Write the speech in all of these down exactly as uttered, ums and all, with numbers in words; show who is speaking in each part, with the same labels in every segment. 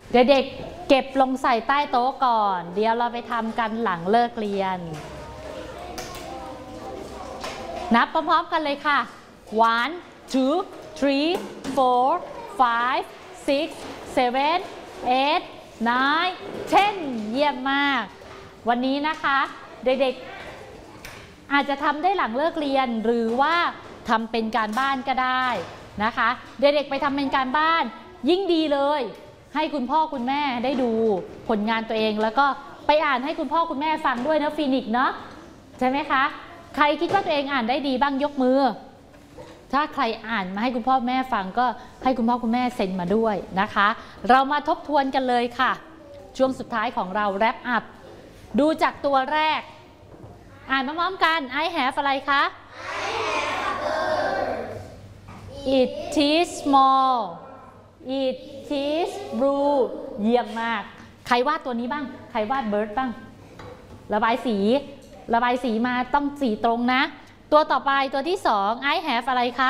Speaker 1: เด็กๆเก็บลงใส่ใต้โต๊ะก่อนเดี๋ยวเราไปทำกันหลังเลิกเรียนนับพร้อมๆกันเลยค่ะ one two three four five six seven eight nine ten เยี่ยมมากวันนี้นะคะเด็กๆอาจจะทำได้หลังเลิกเรียนหรือว่าทำเป็นการบ้านก็ได้นะคะเด็กๆไปทำเป็นการบ้านยิ่งดีเลยให้คุณพ่อคุณแม่ได้ดูผลงานตัวเองแล้วก็ไปอ่านให้คุณพ่อคุณแม่ฟังด้วยนะฟีนิกซ์เนาะใช่ไหมคะใครคิดว่าตัวเองอ่านได้ดีบ้างยกมือถ้าใครอ่านมาให้คุณพ่อแม่ฟังก็ให้คุณพ่อคุณแม่เซ็นมาด้วยนะคะเรามาทบทวนกันเลยค่ะช่วงสุดท้ายของเราแรปอัพดูจากตัวแรกอ่านพร้อมๆกัน I have อะไรคะ
Speaker 2: I have a bird
Speaker 1: It is small It is blue เยี่ยมมากใครวาดตัวนี้บ้างใครวาด bird บ้างระบายสีระบายสีมาต้องสีตรงนะตัวต่อไปตัวที่สอง I have อะไรคะ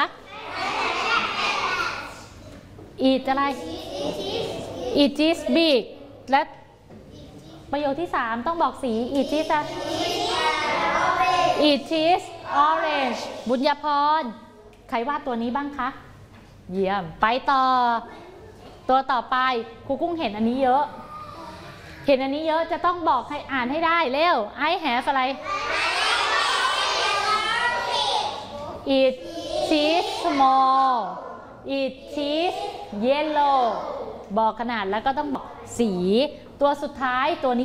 Speaker 1: It อะไร It is big และประโยคที่สามต้องบอกสี It is It is orange บุญญาพรใครวาดตัวนี้บ้างคะเยี่ยมไปต่อตัวต่อไปครูกุ้งเห็นอันนี้เยอะเห็นอันนี้เยอะจะต้องบอกให้อ่านให้ได้เร็ว I have อะไร It is small It is yellow บอกขนาดแล้วก็ต้องบอกสีตัวสุดท้ายตัวนี้